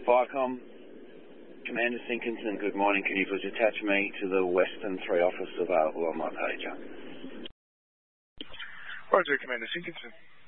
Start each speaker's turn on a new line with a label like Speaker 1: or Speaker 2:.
Speaker 1: Viacom, Commander Sinkinson, good morning. Can you please attach me to the Western 3 office available on my pager?
Speaker 2: Roger, Commander Sinkinson.